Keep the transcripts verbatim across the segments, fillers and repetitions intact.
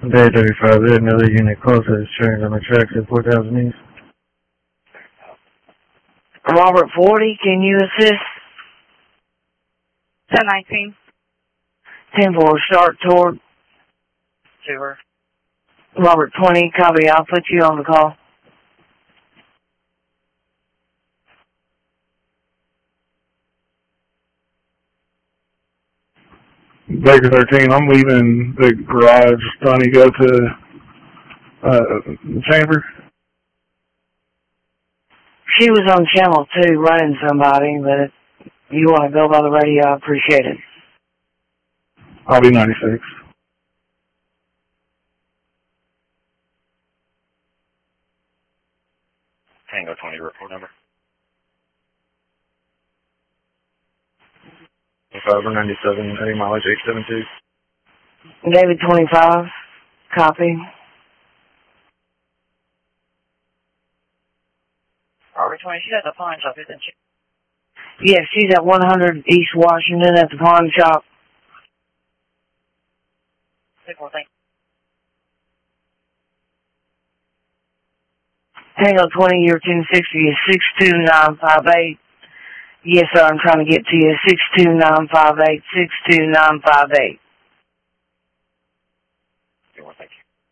Day thirty-five, there's another unit close to this train on the tracks at four thousand East. Robert forty, can you assist? ten nineteen. ten four, start toward. Sewer. Robert twenty, copy, I'll put you on the call. Baker thirteen, I'm leaving the garage, trying to go to uh, the chamber. She was on channel two running somebody, but if you want to go by the radio, I appreciate it. I'll be ninety-six. Tango twenty, report number. five ninety-seven, heading mileage eight seven two. David twenty-five, copy. Robert twenty, she's at the pawn shop, isn't she? Yes, she's at one hundred East Washington at the pawn shop. Six more, thank you. Tango twenty, your ten sixty is six two nine five eight. Yes, sir, I'm trying to get to you. six two nine five eight, six two nine five eight. Thank you.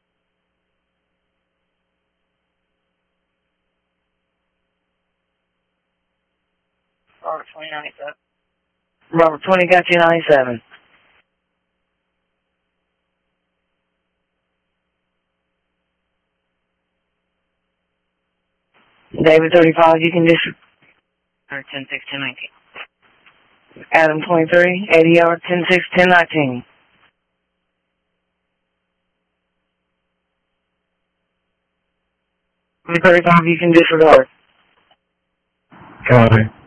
Robert twenty ninety-seven. Robert twenty got you ninety-seven. David thirty-five, you can just... Or ten six, ten nineteen. Adam twenty-three, eighty yard, ten six, ten nineteen. thirty-five, you can disregard. Copy.